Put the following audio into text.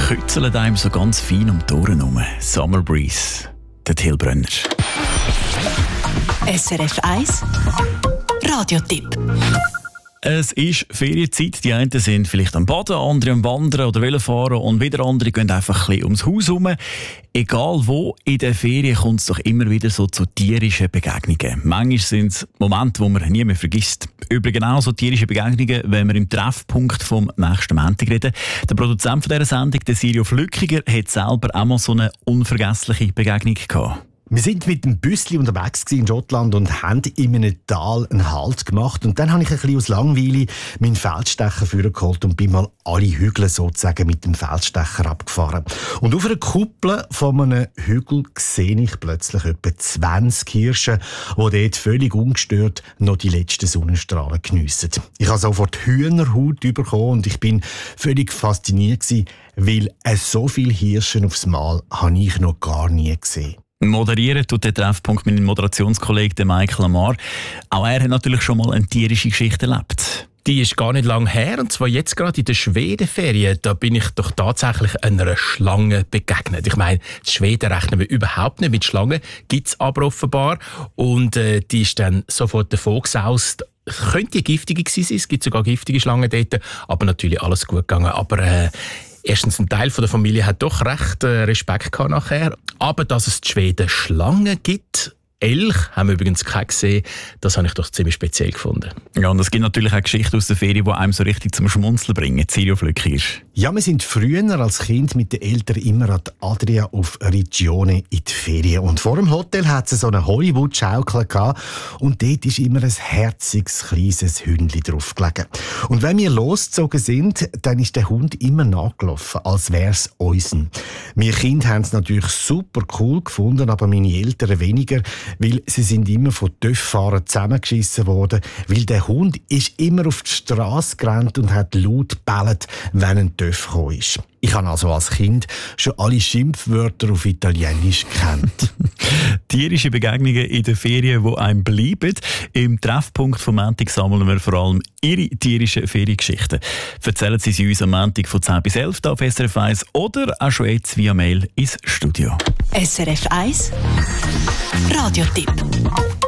kützeln einem so ganz fein um die Ohren herum. Summer Breeze, der Tilbrenner. SRF 1 Radiotipp. Es ist Ferienzeit. Die einen sind vielleicht am Baden, andere am Wandern oder Velofahren und wieder andere gehen einfach ein bisschen ums Haus herum. Egal wo, in der Ferien kommt es doch immer wieder so zu tierischen Begegnungen. Manchmal sind es Momente, die man nie mehr vergisst. Übrigens auch so tierische Begegnungen, wenn wir im Treffpunkt vom nächsten Montag reden. Der Produzent von dieser Sendung, der Sirio Flückiger, hat selber auch mal so eine unvergessliche Begegnung gehabt. Wir sind mit dem Büssli unterwegs in Schottland und haben in einem Tal einen Halt gemacht. Und dann habe ich ein bisschen aus Langweile meinen Feldstecher vorgeholt und bin mal alle Hügel sozusagen mit dem Feldstecher abgefahren. Und auf einer Kuppel von einem Hügel sehe ich plötzlich etwa 20 Hirsche, die dort völlig ungestört noch die letzten Sonnenstrahlen geniessen. Ich habe sofort Hühnerhaut bekommen und ich bin völlig fasziniert gewesen, weil so viele Hirsche aufs Mal habe ich noch gar nie gesehen. Moderieren tut der Treffpunkt mein Moderationskollege Michael Amar. Auch er hat natürlich schon mal eine tierische Geschichte erlebt. Die ist gar nicht lang her, und zwar jetzt gerade in der Schwedenferien. Da bin ich doch tatsächlich einer Schlange begegnet. Ich meine, die Schweden rechnen wir überhaupt nicht mit Schlangen, gibt es aber offenbar. Und die ist dann sofort davon gesaust. Könnte eine giftige gewesen sein, es gibt sogar giftige Schlangen dort, aber natürlich alles gut gegangen. Aber erstens, ein Teil der Familie hat doch recht Respekt gehabt nachher. Aber dass es in Schweden Schlangen gibt, Elch haben wir übrigens keine gesehen, das habe ich doch ziemlich speziell gefunden. Ja, und es gibt natürlich auch Geschichten aus der Ferien, die einem so richtig zum Schmunzeln bringen. Sirio Flückiger. Ja, wir sind früher als Kind mit den Eltern immer an die Adria auf Regione in die Ferien. Und vor dem Hotel hat es so eine Hollywood-Schaukel gehabt. Und dort ist immer ein herziges, kleines Hündchen drauf gelegen. Und wenn wir losgezogen sind, dann ist der Hund immer nachgelaufen, als wäre es unsen. Wir Kinder haben es natürlich super cool gefunden, aber meine Eltern weniger, weil sie sind immer von TÜV-Fahrern zusammengeschissen worden, weil der Hund ist immer auf die Straße gerannt und hat laut gebellt, wenn ein TÜV gekommen ist. Ich habe also als Kind schon alle Schimpfwörter auf Italienisch gekannt. Tierische Begegnungen in den Ferien, die einem bleiben. Im Treffpunkt vom Montag sammeln wir vor allem Ihre tierischen Feriengeschichten. Erzählen Sie sie uns am Montag von 10 bis 11 auf SRF 1 oder auch schon jetzt via Mail ins Studio. SRF 1 Radiotipp.